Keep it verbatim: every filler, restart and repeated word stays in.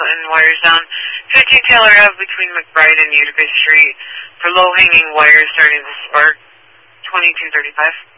putting wires down. fifteen Taylor Ave between McBride and Utica Street for low-hanging wires starting to spark. twenty-two thirty-five.